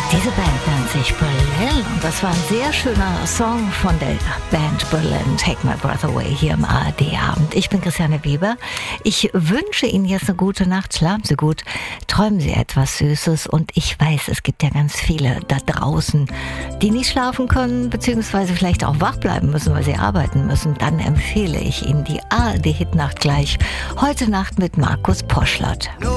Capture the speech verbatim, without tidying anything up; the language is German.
Diese Band nennt sich Berlin und das war ein sehr schöner Song von der Band Berlin, Take My Breath Away, hier im A R D-Abend. Ich bin Christiane Weber. Ich wünsche Ihnen jetzt eine gute Nacht. Schlafen Sie gut, träumen Sie etwas Süßes und ich weiß, es gibt ja ganz viele da draußen, die nicht schlafen können, beziehungsweise vielleicht auch wach bleiben müssen, weil sie arbeiten müssen. Dann empfehle ich Ihnen die A R D-Hitnacht gleich heute Nacht mit Markus Poschlert.